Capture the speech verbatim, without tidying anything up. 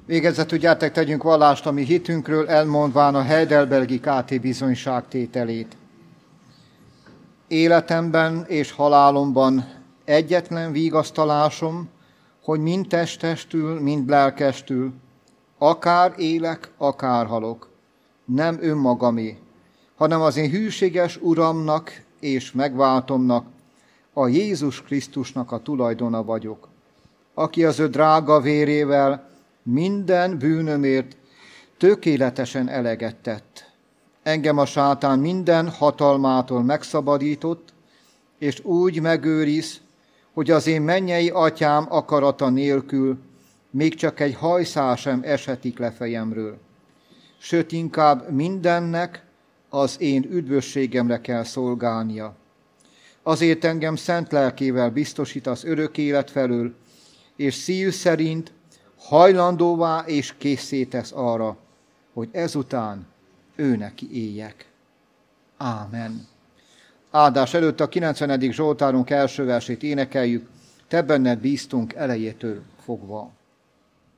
Végezetül gyertek, tegyünk vallást a mi hitünkről, elmondván a Heidelbergi ká té bizonyságtételét. Életemben és halálomban egyetlen vigasztalásom, hogy mind testestül, mind lelkestül, akár élek, akár halok, nem önmagamé, hanem az én hűséges Uramnak és megváltomnak, a Jézus Krisztusnak a tulajdona vagyok, aki az ő drága vérével minden bűnömért tökéletesen eleget tett. Engem a sátán minden hatalmától megszabadított, és úgy megőriz, hogy az én mennyei atyám akarata nélkül még csak egy hajszál sem eshetik le fejemről. Sőt, inkább mindennek az én üdvösségemre kell szolgálnia. Azért engem szent lelkével biztosítasz örök élet felől, és szív szerint hajlandóvá és készé tesz arra, hogy ezután ő neki éljek. Ámen. Áldás előtt a kilencvenedik Zsoltárunk első versét énekeljük, te benned bíztunk elejétől fogva.